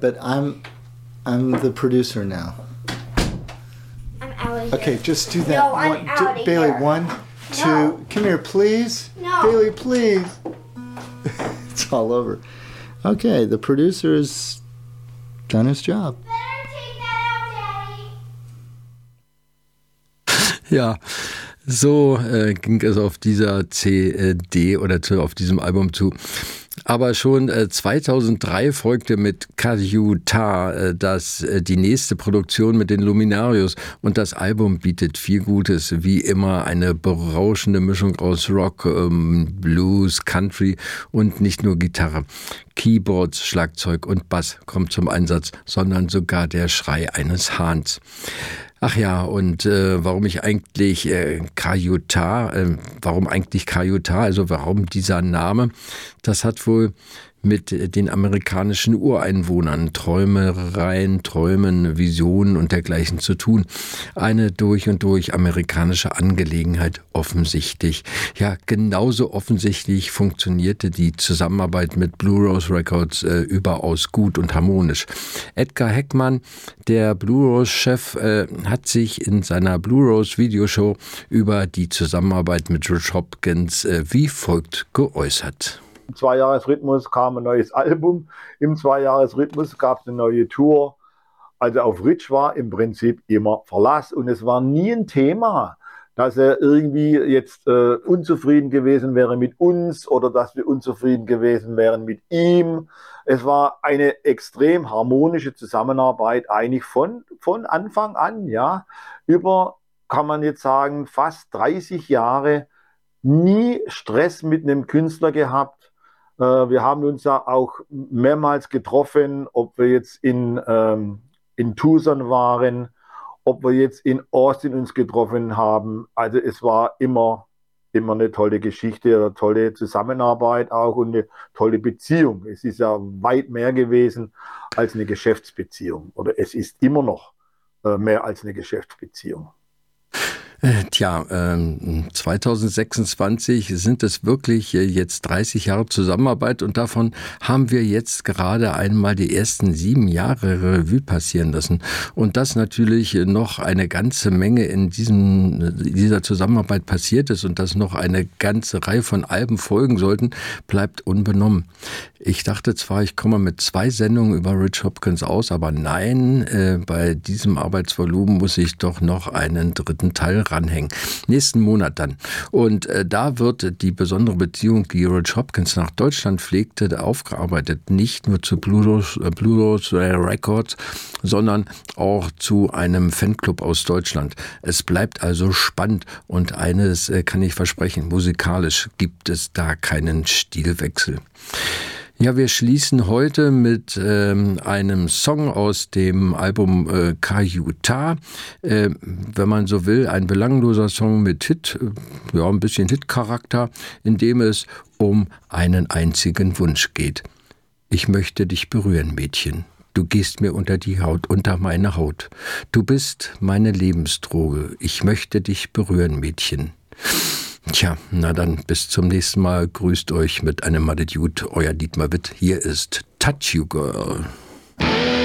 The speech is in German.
but I'm the producer now. I'm out of here. Okay, just do that. No, I'm out of Bailey, here. 1, 2. No. Come here, please. No. Bailey, please. It's all over. Okay, the producer has done his job. Better take that out, Daddy. Ja, so ging es auf dieser CD oder auf diesem Album zu. Aber schon 2003 folgte mit Kayuta die nächste Produktion mit den Luminarios und das Album bietet viel Gutes, wie immer eine berauschende Mischung aus Rock, Blues, Country und nicht nur Gitarre. Keyboards, Schlagzeug und Bass kommt zum Einsatz, sondern sogar der Schrei eines Hahns. Ach ja, und warum eigentlich Kayuta, also warum dieser Name, das hat wohl mit den amerikanischen Ureinwohnern, Träumereien, Träumen, Visionen und dergleichen zu tun. Eine durch und durch amerikanische Angelegenheit offensichtlich. Ja, genauso offensichtlich funktionierte die Zusammenarbeit mit Blue Rose Records überaus gut und harmonisch. Edgar Heckmann, der Blue Rose-Chef, hat sich in seiner Blue Rose Videoshow über die Zusammenarbeit mit Rich Hopkins wie folgt geäußert. Im 2-Jahres-Rhythmus kam ein neues Album, im 2-Jahres-Rhythmus gab es eine neue Tour. Also auf Rich war im Prinzip immer Verlass und es war nie ein Thema, dass er irgendwie jetzt unzufrieden gewesen wäre mit uns oder dass wir unzufrieden gewesen wären mit ihm. Es war eine extrem harmonische Zusammenarbeit eigentlich von Anfang an, ja, über, kann man jetzt sagen, fast 30 Jahre, nie Stress mit einem Künstler gehabt. Wir haben uns ja auch mehrmals getroffen, ob wir jetzt in Tucson waren, ob wir jetzt in Austin uns getroffen haben. Also es war immer eine tolle Geschichte, eine tolle Zusammenarbeit auch und eine tolle Beziehung. Es ist ja weit mehr gewesen als eine Geschäftsbeziehung oder es ist immer noch mehr als eine Geschäftsbeziehung. Tja, 2026 sind es wirklich jetzt 30 Jahre Zusammenarbeit und davon haben wir jetzt gerade einmal die ersten 7 Jahre Revue passieren lassen. Und dass natürlich noch eine ganze Menge in dieser Zusammenarbeit passiert ist und dass noch eine ganze Reihe von Alben folgen sollten, bleibt unbenommen. Ich dachte zwar, ich komme mit 2 Sendungen über Rich Hopkins aus, aber nein, bei diesem Arbeitsvolumen muss ich doch noch einen 3. Teil ranhängen. Nächsten Monat dann. Und da wird die besondere Beziehung, die Rich Hopkins nach Deutschland pflegte, aufgearbeitet. Nicht nur zu Blue Rose Records, sondern auch zu einem Fanclub aus Deutschland. Es bleibt also spannend und eines kann ich versprechen, musikalisch gibt es da keinen Stilwechsel. Ja, wir schließen heute mit einem Song aus dem Album Kayuta. Wenn man so will, ein belangloser Song mit Hit, ja, ein bisschen Hit-Charakter, in dem es um einen einzigen Wunsch geht. Ich möchte dich berühren, Mädchen. Du gehst mir unter die Haut, unter meine Haut. Du bist meine Lebensdroge. Ich möchte dich berühren, Mädchen. Tja, na dann bis zum nächsten Mal. Grüßt euch mit einem Madet Jut, euer Dietmar Witt. Hier ist Touch You Girl.